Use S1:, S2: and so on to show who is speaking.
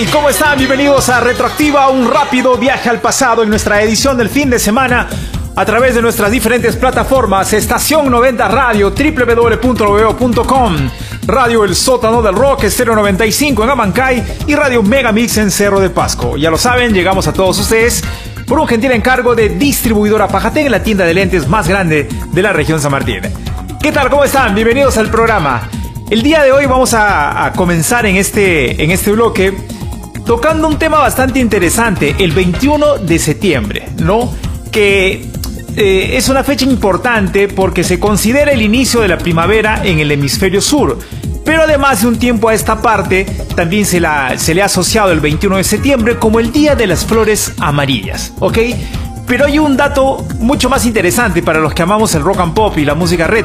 S1: tal? ¿Cómo están? Bienvenidos a Retroactiva, un rápido viaje al pasado en nuestra edición del fin de semana a través de nuestras diferentes plataformas: Estación 90 Radio, www.loveo.com, Radio El Sótano del Rock, Estéreo 95 en Amancay y Radio Megamix en Cerro de Pasco. Ya lo saben, llegamos a todos ustedes por un gentil encargo de Distribuidora Pajatén, la tienda de lentes más grande de la región San Martín. ¿Qué tal? ¿Cómo están? Bienvenidos al programa. El día de hoy vamos a comenzar en este bloque tocando un tema bastante interesante, el 21 de septiembre, ¿no? Que es una fecha importante porque se considera el inicio de la primavera en el hemisferio sur. Pero además, de un tiempo a esta parte, también se le ha asociado el 21 de septiembre como el Día de las Flores Amarillas, ¿ok? Pero hay un dato mucho más interesante para los que amamos el rock and pop y la música retro.